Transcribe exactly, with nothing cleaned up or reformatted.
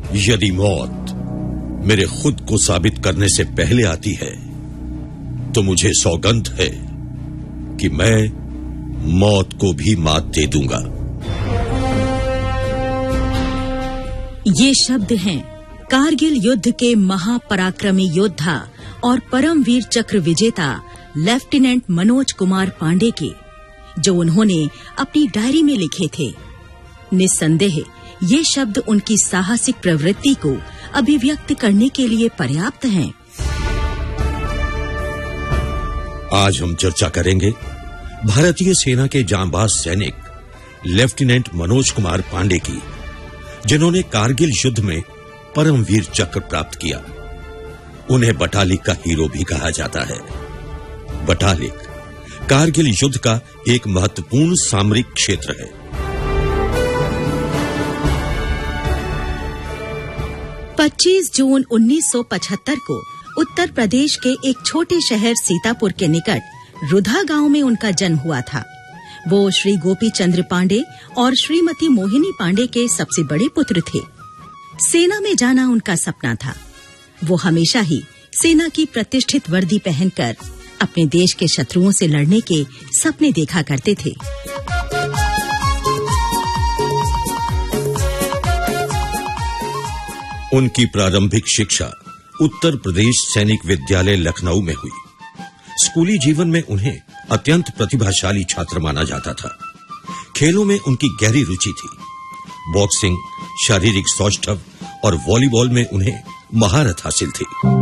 यदि मौत मेरे खुद को साबित करने से पहले आती है तो मुझे सौगंध है कि मैं मौत को भी मात दे दूंगा। ये शब्द हैं कारगिल युद्ध के महापराक्रमी योद्धा और परमवीर चक्र विजेता लेफ्टिनेंट मनोज कुमार पांडे के, जो उन्होंने अपनी डायरी में लिखे थे। निस्संदेह ये शब्द उनकी साहसिक प्रवृत्ति को अभिव्यक्त करने के लिए पर्याप्त हैं। आज हम चर्चा करेंगे भारतीय सेना के जांबाज सैनिक लेफ्टिनेंट मनोज कुमार पांडे की, जिन्होंने कारगिल युद्ध में परमवीर चक्र प्राप्त किया। उन्हें बटालिक का हीरो भी कहा जाता है। बटालिक कारगिल युद्ध का एक महत्वपूर्ण सामरिक क्षेत्र है। पच्चीस जून उन्नीस सौ पचहत्तर को उत्तर प्रदेश के एक छोटे शहर सीतापुर के निकट रुधा गांव में उनका जन्म हुआ था। वो श्री गोपी चंद्र पांडे और श्रीमती मोहिनी पांडे के सबसे बड़े पुत्र थे। सेना में जाना उनका सपना था। वो हमेशा ही सेना की प्रतिष्ठित वर्दी पहनकर अपने देश के शत्रुओं से लड़ने के सपने देखा करते थे। उनकी प्रारंभिक शिक्षा उत्तर प्रदेश सैनिक विद्यालय लखनऊ में हुई। स्कूली जीवन में उन्हें अत्यंत प्रतिभाशाली छात्र माना जाता था। खेलों में उनकी गहरी रुचि थी। बॉक्सिंग, शारीरिक सौष्ठव और वॉलीबॉल में उन्हें महारत हासिल थी।